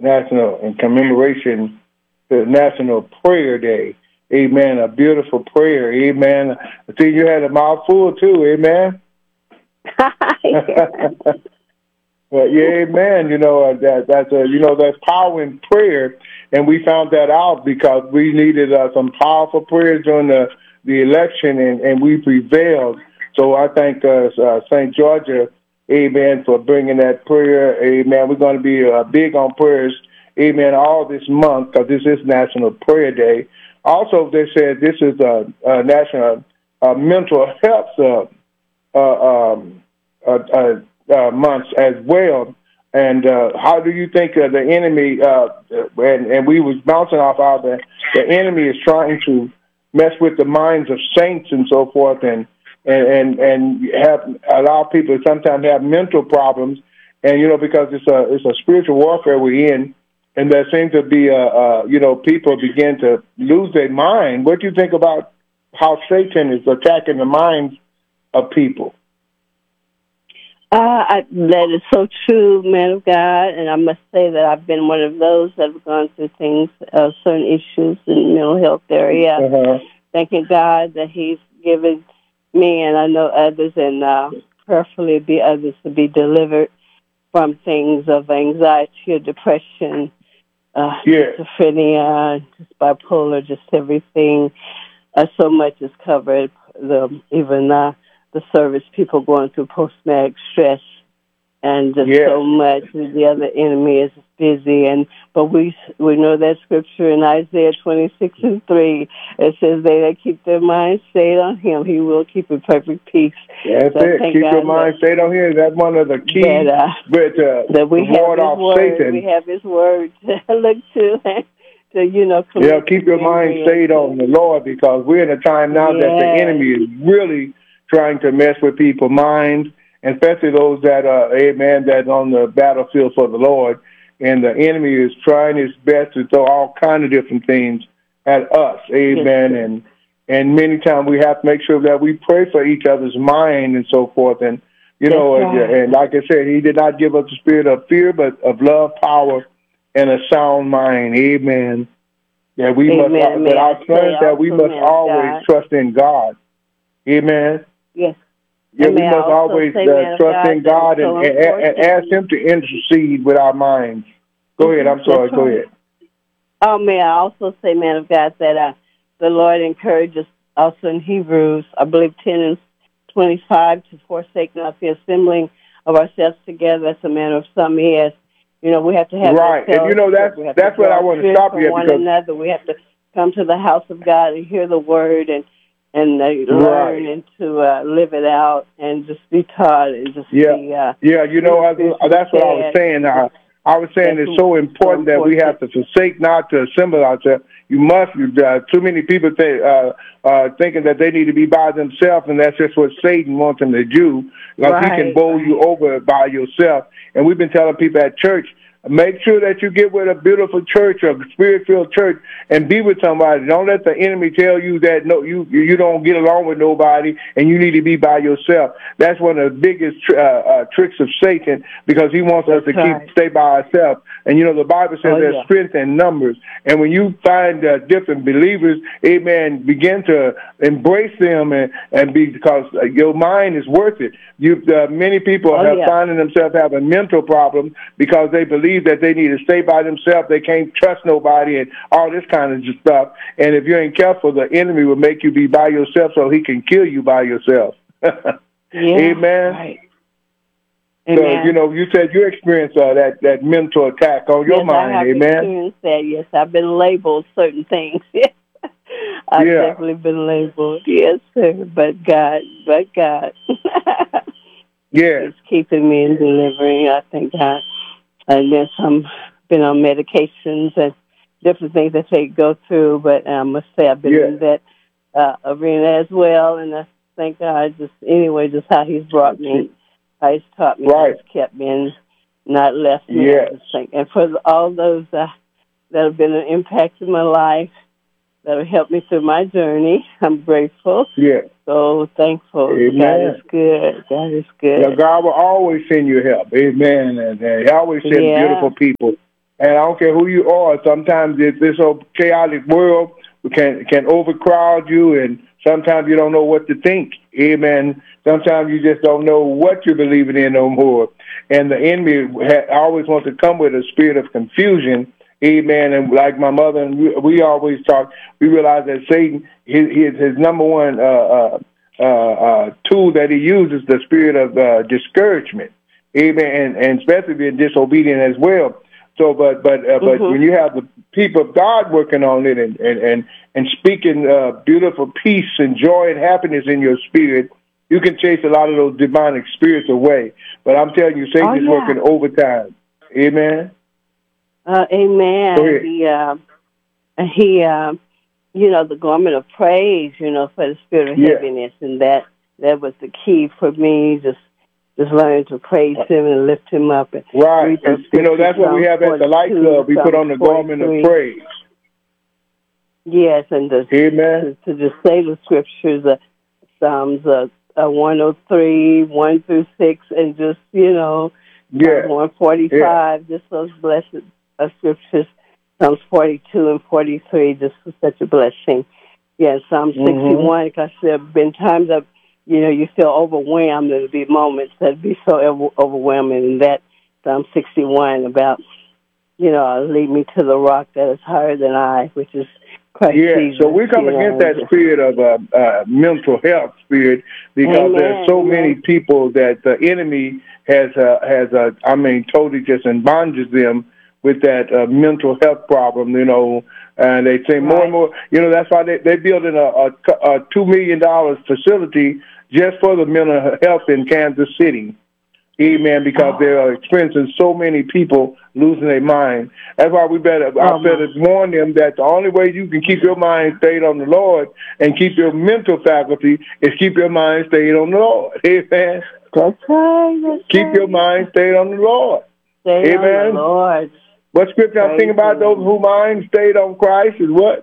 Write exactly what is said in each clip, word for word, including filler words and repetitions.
national in commemoration to National Prayer Day. Amen. A beautiful prayer. Amen. I see you had a mouthful too. Amen. Well, yeah, amen. You know uh, that that's a you know there's power in prayer, and we found that out because we needed uh, some powerful prayers during the the election, and, and we prevailed. So I thank uh, uh, Saint Georgia, amen, for bringing that prayer. Amen. We're going to be uh, big on prayers, amen, all this month because this is National Prayer Day. Also, they said this is a, a national uh, mental health uh, uh, um, uh, uh, uh, months as well. And uh, how do you think uh, the enemy, uh, and, and we was bouncing off how the, the enemy is trying to mess with the minds of saints and so forth, and and, and, and have allow people to sometimes have mental problems. And, you know, because it's a, it's a spiritual warfare we're in, and there seems to be, uh, uh, you know, people begin to lose their mind. What do you think about how Satan is attacking the minds of people? Uh, I, that is so true, man of God, and I must say that I've been one of those that have gone through things, uh, certain issues in the mental health area. Uh-huh. Thanking God that He's given me, and I know others, and uh, prayerfully be others to be delivered from things of anxiety or depression, uh, yeah. schizophrenia, just bipolar, just everything. Uh, so much is covered. The even uh, the service people going through post-traumatic stress, and just yeah. so much. The other enemy is busy, and but we we know that scripture in Isaiah twenty-six and three. It says, "They that keep their minds stayed on Him, He will keep in perfect peace." That's so it. Keep God your mind stayed on Him. That's one of the keys that, uh, with uh, that we the ward have His off word. Satan. We have His word to look to. To, you know, yeah, keep your mind stayed on the Lord, because we're in a time now yes. that the enemy is really trying to mess with people's minds, especially those that are, amen, that's on the battlefield for the Lord. And the enemy is trying his best to throw all kinds of different things at us, amen. Yes. And and many times we have to make sure that we pray for each other's mind and so forth. And, you That's know, right. and like I said, He did not give us the spirit of fear, but of love, power, and a sound mind. Amen. Yeah, we Amen. must. But our son that we must always God. trust in God. Amen. Yes. Yeah, we must always uh, trust in God and, so and, and ask Him to intercede with our minds. Go mm-hmm. ahead. I'm sorry. That's Go right. ahead. Oh, may I also say, man of God, that uh, the Lord encourages also in Hebrews, I believe ten and twenty-five, to forsake not the assembling of ourselves together as a manner of some is. You know, we have to have right, and you know that's that's what I want to stop you at, one because another. We have to come to the house of God and hear the word and and uh, learn right. and to uh, live it out and just be taught and just yeah. be uh, yeah. You know, I, that's what I was saying. I, I was saying it's so important, so important that we have to forsake not to assemble ourselves. You must. Uh, too many people think, uh, uh, thinking that they need to be by themselves, and that's just what Satan wants them to do. Because right, he can bowl right. you over by yourself. And we've been telling people at church, make sure that you get with a beautiful church or spirit-filled church and be with somebody. Don't let the enemy tell you that no, you you don't get along with nobody and you need to be by yourself. That's one of the biggest uh, uh, tricks of Satan, because he wants That's us to right. keep stay by ourselves. And, you know, the Bible says oh, there's yeah. strength in numbers. And when you find uh, different believers, amen, begin to embrace them and, and be, because uh, your mind is worth it. You uh, Many people oh, have yeah. finding themselves having mental problems because they believe that they need to stay by themselves. They can't trust nobody and all this kind of stuff. And if you ain't careful, the enemy will make you be by yourself so he can kill you by yourself. yeah, amen. Right. So, Amen. you know, you said you experienced uh, that, that mental attack on your yes, mind, I have amen? experienced that, yes. I've been labeled certain things. I've yeah. definitely been labeled, yes, sir. But God, but God. yeah. He's keeping me and delivering, I thank God. And then some been on medications and different things that they go through, but I must say I've been yeah. in that uh, arena as well, and I thank God just anyway, just how He's brought me. He's taught me, right. He's kept me and not left me. Yes. And for all those uh, that have been an impact in my life, that have helped me through my journey, I'm grateful. Yes. So thankful. Amen. God is good. God is good. Yeah, God will always send you help. Amen. And uh, He always send yeah. beautiful people And I don't care who you are. Sometimes this this whole chaotic world can can overcrowd you, and sometimes you don't know what to think. Amen. Sometimes you just don't know what you're believing in no more. And the enemy ha- always wants to come with a spirit of confusion. Amen. And like my mother and we, we always talk, we realize that Satan, his his, his number one uh, uh, uh, uh, tool that he uses, the spirit of uh, discouragement. Amen. And, and especially being disobedient as well. So, but but uh, but Mm-hmm. when you have the people of God working on it and and and, and speaking uh, beautiful peace and joy and happiness in your spirit, you can chase a lot of those demonic spirits away. But I'm telling you, Satan Oh, is yeah. working overtime. Amen. Uh, amen. Go ahead. He, uh, he, uh, you know, the garment of praise, you know, for the spirit of Yeah. heaviness, and that that was the key for me. Just, just learning to praise Him and lift Him up. And Right. read those And, you know, that's what we have at the Light forty-two, Club. We put on the Psalm garment of forty-three. praise. Yes, and to, Amen. to, to just say the scriptures, uh, Psalms uh, uh, one oh three, one through six, and just, you know, Yeah. Psalms one forty-five, yeah. Just those blessed uh, scriptures, Psalms forty-two and forty-three, just was such a blessing. Yeah, Psalm Mm-hmm. sixty-one, because there have been times that, you know, you feel overwhelmed. There'll be moments that'd be so over- overwhelming, and that Psalm sixty-one about, you know, lead me to the rock that is higher than I, which is Christ Yeah, Jesus, so we come you against know, that spirit of uh, uh, mental health spirit because Amen, there's so amen. many people that the enemy has, uh, has uh, I mean, totally just bondages them with that uh, mental health problem, you know, and they say more Right. and more, you know, that's why they, they're building a, a, a two million dollars facility just for the mental health in Kansas City. Amen, because Oh. they are experiencing so many people losing their mind. That's why we better, Oh, I better warn them that the only way you can keep your mind stayed on the Lord and keep your mental faculty is keep your mind stayed on the Lord. Amen. That's right. That's Keep right. your mind stayed on the Lord. Stay on Amen. the Lord. What scripture I'm thinking about? Those whose mind stayed on Christ is what?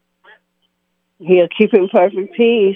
He'll keep in perfect peace.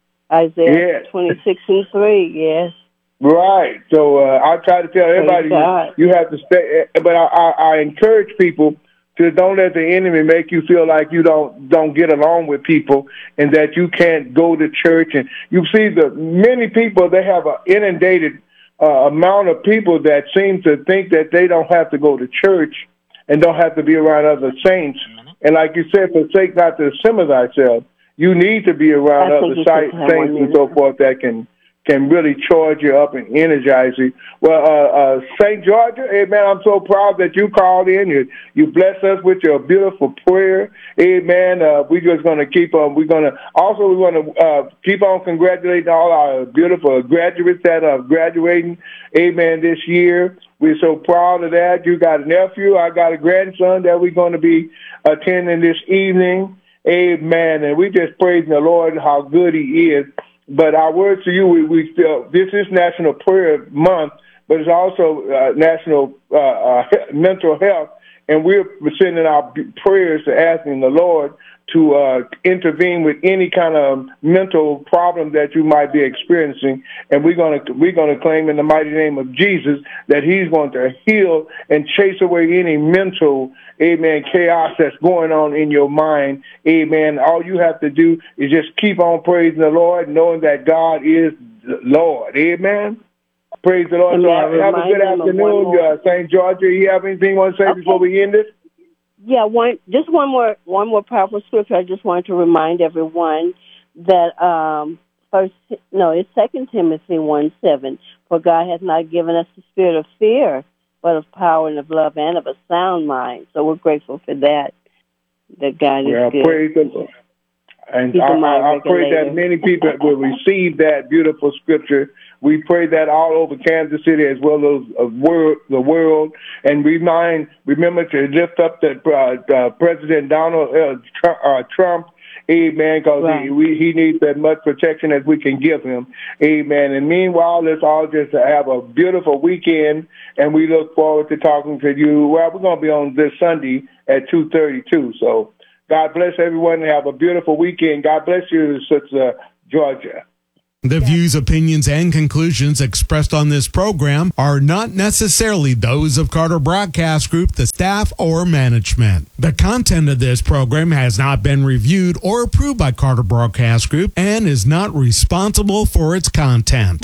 Isaiah Yes. twenty-six and three, yes. Right. So uh, I try to tell everybody you, God. you have to stay, but I, I, I encourage people to don't let the enemy make you feel like you don't don't get along with people and that you can't go to church. And you see, the many people, they have an inundated uh, amount of people that seem to think that they don't have to go to church and don't have to be around other saints. And like you said, forsake not to assemble thyself. You need to be around I other think sites, saints and so forth that can can really charge you up and energize you. Well, uh, uh, Saint Georgia, amen, I'm so proud that you called in. You, you blessed us with your beautiful prayer. Amen. Uh, we're just going to keep on. We're going to also, we want to uh, keep on congratulating all our beautiful graduates that are graduating, amen, this year. We're so proud of that. You got a nephew. I got a grandson that we're going to be attending this evening. Amen. And we just praising the Lord how good he is. But our word to you, we, we feel this is National Prayer Month, but it's also uh, National uh, uh, Mental Health, and we're sending our prayers to asking the Lord to uh, intervene with any kind of mental problem that you might be experiencing, and we're going to we're going to claim in the mighty name of Jesus that He's going to heal and chase away any mental, amen, chaos that's going on in your mind, amen. All you have to do is just keep on praising the Lord, knowing that God is the Lord, amen. Praise the Lord. So have a good afternoon, uh, Saint Georgia. You have anything you want to say okay. before we end it? Yeah, one just one more one more powerful scripture. I just wanted to remind everyone that um, first no, it's Second Timothy one seven. For God has not given us the spirit of fear, but of power and of love and of a sound mind. So we're grateful for that. That God well, is good. Praise the Lord. And I, I, I pray that many people will receive that beautiful scripture. We pray that all over Kansas City as well as uh, world, the world. And remind, remember to lift up the uh, uh, President Donald uh, uh, Trump, amen, because right. he, he needs as much protection as we can give him, amen. And meanwhile, let's all just have a beautiful weekend, and we look forward to talking to you. Well, we're going to be on this Sunday at two thirty-two, so God bless everyone and have a beautiful weekend. God bless you, Sister Georgia. The views, opinions, and conclusions expressed on this program are not necessarily those of Carter Broadcast Group, the staff, or management. The content of this program has not been reviewed or approved by Carter Broadcast Group and is not responsible for its content.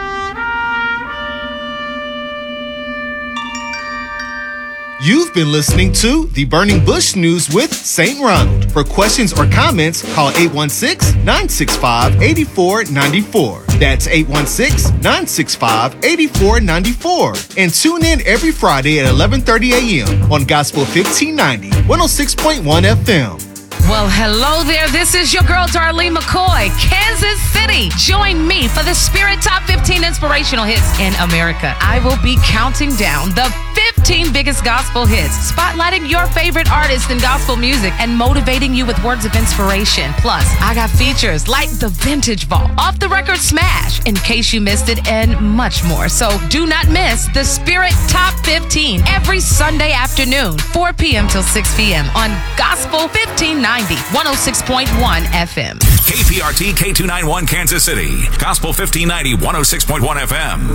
You've been listening to the Burning Bush News with Saint Ronald. For questions or comments, call eight one six, nine six five, eight four nine four. That's eight one six, nine six five, eight four nine four. And tune in every Friday at eleven thirty a.m. on Gospel fifteen ninety, one oh six point one F M. Well, hello there. This is your girl, Darlene McCoy, Kansas City. Join me for the Spirit Top fifteen Inspirational Hits in America. I will be counting down the fifteen biggest gospel hits, spotlighting your favorite artists in gospel music and motivating you with words of inspiration. Plus, I got features like the Vintage Vault, Off the Record Smash, In Case You Missed It, and much more. So do not miss the Spirit Top fifteen every Sunday afternoon, four p.m. till six p.m. on Gospel fifteen ninety, one oh six point one F M. K P R T K two ninety-one Kansas City. Gospel fifteen ninety, one oh six point one F M.